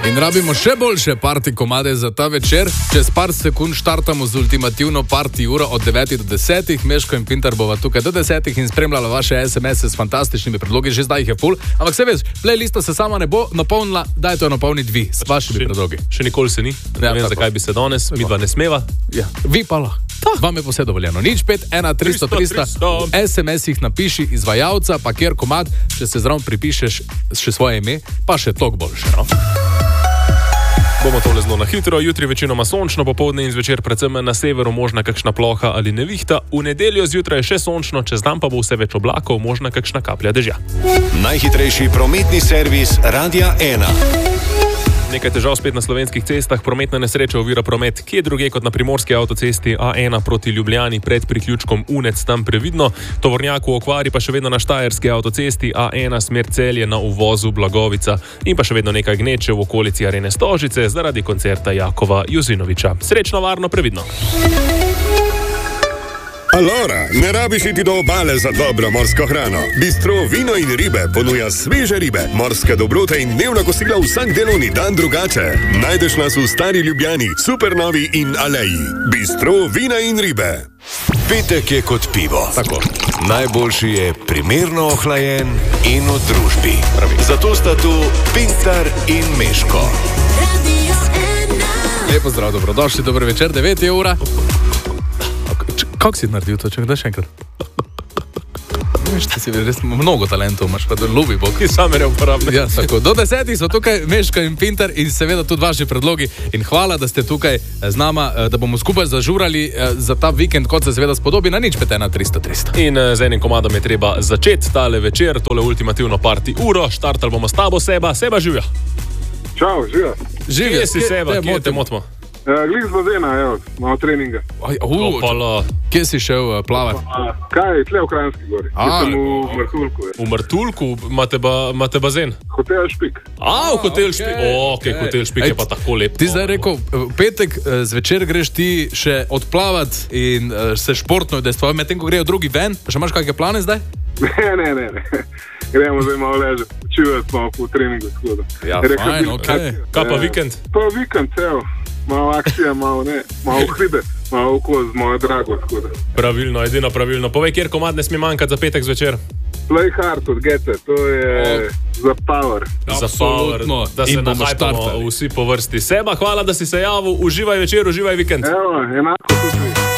In rabimo še boljše party komade za ta večer. Čez par sekund štartamo z ultimativno party uro od 9 do 10. Meško in Pintar bova tukaj do 10 in spremljala vaše SMS-e s fantastičnimi predlogi. Že zdaj jih je full. Ampak se veš, playlista se sama ne bo napolnila, daj to napolniti vi s vašimi predlogi. Še nikoli se ni. Ne vem, zakaj bi se danes, midva ne smeva. Ja. Vi pa lahko. Vam je posebej dovoljeno. 051 300 SMS jih napiši izvajalca, pa kjer komad, če se zraven pripišeš še svoje ime, pa še toliko boljše, no? Bomo tole zelo na hitro, jutri večinoma sončno, popoldne in zvečer predvsem na severu možna kakšna ploha ali nevihta, v nedeljo zjutraj še sončno, čez dan pa bo vse več oblakov, možna kakšna kaplja dežja. Najhitrejši prometni servis Radia 1. Nekaj težav spet na slovenskih cestah, prometna nesreča ovira promet, kje druge kot na primorski avtocesti A1 proti Ljubljani pred priključkom Unec, tam previdno, tovornjak v okvari pa še vedno na štajerski avtocesti A1 smer Celje na uvozu Blagovica in pa še vedno nekaj gneče v okolici Arene Stožice zaradi koncerta Jakova Jozinoviča. Srečno, varno, previdno. Alora, ne rabiš iti do obale za dobro morsko hrano. Bistro Vino in ribe ponuja sveže ribe, morske dobrote in dnevna kosila vsak delovni dan drugače. Najdeš nas v Stari Ljubljani, Supernovi in Aleji. Bistro Vina in ribe. Petek je kot pivo. Tako. Najboljši je primerno ohlajen in v družbi. Zato sta tu Pintar in Meško. Lepo zdrav, dobrodošli, dober večer, 9 je ura. Kako si naredil to, če gledaj še enkrat? Veš, ti si res mnogo talentov, imaš pa ljubi Bog. Ki same ne uporabne. Ja, tako. Do 10 so tukaj Meško in Pintar in seveda tudi vaši predlogi. In hvala, da ste tukaj z nama, da bomo skupaj zažurali za ta vikend, kot se seveda spodobi na 051 300 300. In z enim komadom je treba začeti tale večer, tole ultimativno party uro. Štartali bomo s tabo, Seba živja. Čau, živja. Kje si, Seba, kje te motimo? Glih z bazena, evo, malo treninga. Kje si šel plavati? Kaj, tle v Kranjski gori. Sem v Martulku. V Martulku? Imate bazen? Hotel Špik. V Hotel Špik. Hotel Špik je pa tako lep. Ti zdaj rekel, v petek zvečer greš ti še odplavat in se športno udejstvovati, medtem ko grejo drugi ven. Še imaš kakšne plane zdaj? Ne. Gremo zdaj malo leže, počivati malo po treningu. Ja, fajn, okej. Kaj pa vikend? Pa vikend, evo. Malo akcija, malo hribe, malo okoz, malo drago. Pravilno, edino pravilno. Povej, kjer komad ne sme manjkati za petek zvečer? Play Hard od Gete, to je za power. Za power, da se nahajpamo vsi po vrsti. Seba, hvala, da si se javil, uživaj večer, uživaj vikend. Evo, enako tudi.